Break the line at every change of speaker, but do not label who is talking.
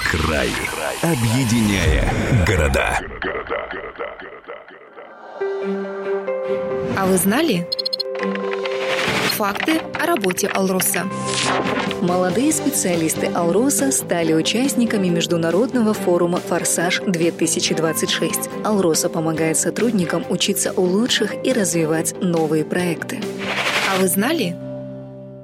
Край. Объединяя города.
А вы знали? Факты о работе «Алроса».
Молодые специалисты «Алроса» стали участниками международного форума «Форсаж-2026». «Алроса» помогает сотрудникам учиться у лучших и развивать новые проекты.
А вы знали?